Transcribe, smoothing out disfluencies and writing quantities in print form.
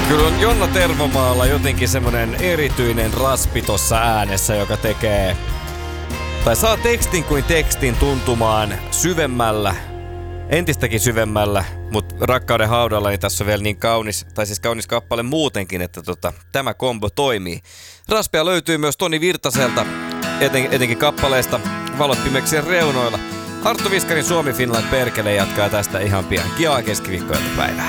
Kyllä on Jonna Tervomaalla jotenkin semmonen erityinen raspi tossa äänessä, joka tekee tai saa tekstin kuin tekstin tuntumaan syvemmällä, entistäkin syvemmällä, mutta Rakkauden haudalla niin tässä on vielä niin kaunis, tai siis kaunis kappale muutenkin, että tämä kombo toimii. Raspea löytyy myös Toni Virtaselta, etenkin kappaleesta Valot pimeksien reunoilla. Arttu Viskarin Suomi Finland perkele jatkaa tästä ihan pian. Kiaa keskiviikkoiltapäivää.